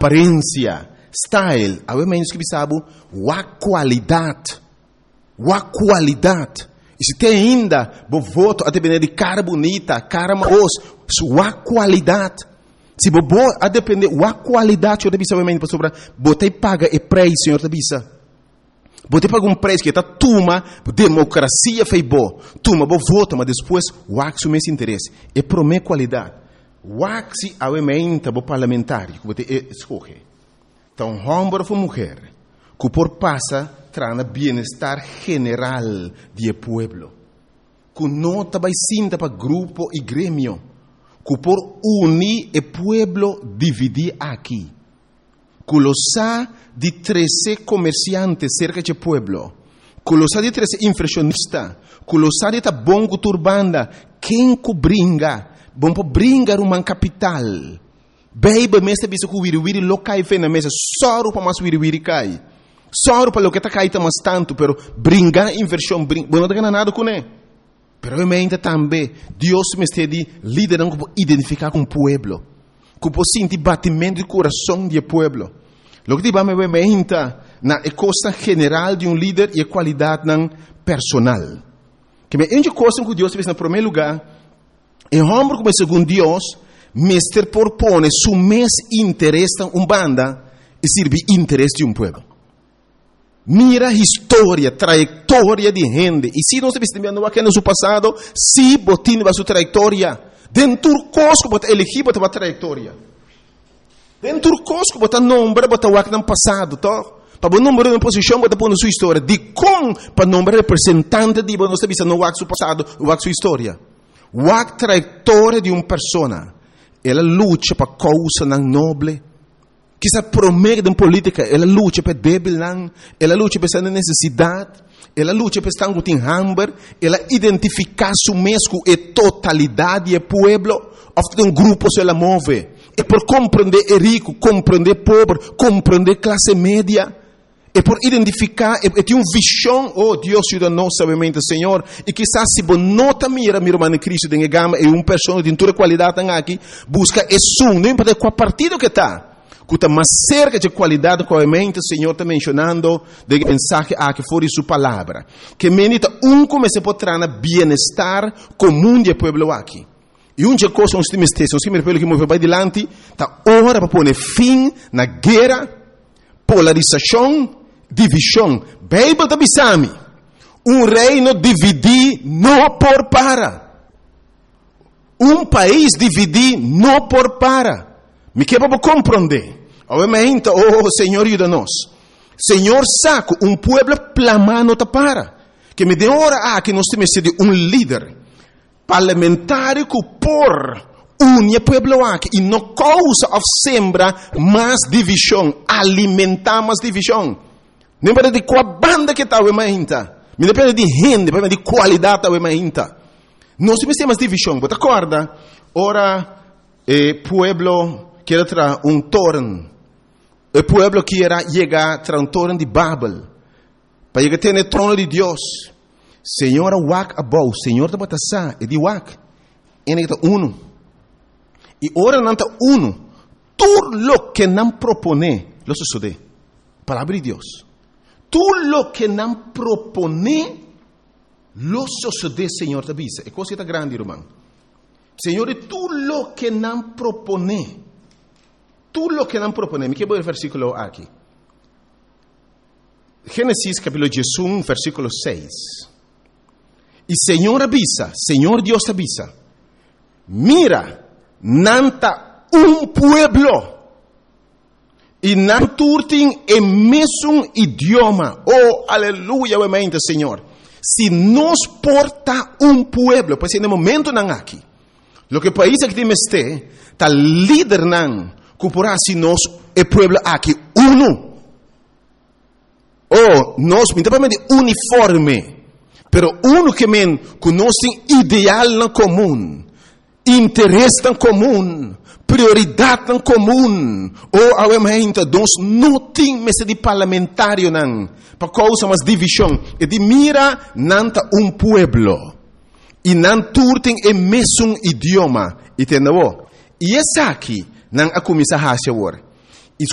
aparência, style, awe menos que sabe, a qualidade. E se tem ainda, bo voto a depender de cara bonita, cara maos, sua qualidade. Se bo a depender da qualidade, eu te bisa para sobre, botei paga e preço, senhor te bisa. Botei paga preço que tá tuma, democracia fei bo, tuma bo voto, mas depois o mês interesse. E promê qualidade. Se a emenda bo parlamentar, que botei escolhe. Então, homem ou mulher, que por passa trana bem-estar general do pueblo, que não vai sinta para grupo e grêmio, que por unir o pueblo dividir aqui, que lo sa de 13 comerciantes cerca do pueblo, que lo sa de 13 inflacionistas, que lo sa de ta bongo turbanda, quem que bringa, bom para bringar uma capital, beiba mesta bisa que wiri lo cai fe na mesa, só para mais wiri cai. Só para o que está caindo mais tanto, pero brincar inversão, não tem nada com ele. Pero eu me também, Deus me está de liderar como identificar com o pueblo, como sentir batimento do coração do pueblo. Lo que diba me na costa general de líder e a qualidade personal. Que me ende coisa que Deus fez no primeiro lugar, e homem como segundo Deus, Mister propõe su mes interesse em banda e serve interesse de pueblo. Mira história, trajetória de gente. E se não se viste vendo aqui no seu passado, se botin va sua trajetória. Dentro cosco bota elegir bota a trajetória. Dentro cosco bota nombre bota o no passado, to. Para o número de posição bota pôr na sua história. De como para nombre representante de não se viste no seu passado, o sua história. O trajetória de persona. Ela luta para causa não nobre. Que se promete em política, ela luta para débil, ela luta para essa necessidade, ela luta para estar com hambre, ela identifica su mesmo e totalidade do pueblo, ou grupo se ela move. É por compreender o rico, compreender o pobre, compreender a classe média, é por identificar, é ter uma visão, oh Deus ajuda-nos, sabemente, Senhor, e quizás se você nota mira irmão Cristo, tem gama, é uma pessoa de toda qualidade aqui, busca isso, não importa qual partido que está. Que está mais cerca de qualidade, comente, o Senhor está mencionando, de mensagem que for sua palavra. Que menita como se pode trazer bem-estar comum do povo aqui. E uma coisa, os times que movem para adiante, está hora para pôr fim na guerra, polarização, divisão. Bíblia está bisami. Reino dividir não por para. País dividir não por para. Me quer para compreender. Obviamente, oh Senhor, ajuda-nos. Senhor, saco, pueblo plamano ta para. Que me dê hora que nós temos de líder parlamentar que por unir pueblo aqui e não causa of sembra mais divisão, alimentar mais divisão. Não depende de qual banda que está, me depende de gente, depende de qualidade, nós temos mais divisão. Você acorda? Ora, pueblo quer trazer torno. O pueblo quer chegar a torno de Babel. Para chegar a ter o trono de Deus. Senhor, wak abou. Senhor, está batasa. E de wak. Ele está uno. E ora não está uno. Tudo lo que não propone, lo sucede. Palavra de Deus. Tudo lo que não propone, lo sucede, Senhor, está bisa. É coisa grande, irmão. Senhor, tudo lo que não propone. Tudo lo que não propone. Me quero ver o versículo aqui. Gênesis capítulo 1, versículo 6. E Senhor avisa, Senhor Deus avisa. Mira, nanta pueblo. E não turtin o mesmo idioma. Oh, aleluia, obviamente, Senhor. Se nos porta pueblo, pois no momento não aqui. Lo que país que temos está líder não, que por assim nós o pueblo aqui uno. Oh, nós não de uniforme, pero uno que nós tem ideal na comum, interesse na comum, prioridade na comum. Oh, obviamente, nós não temos de parlamentário não, para causa mais divisão. E de mira nanta pueblo. E não turtem o mesmo idioma. E essa aqui, não a começar a achar.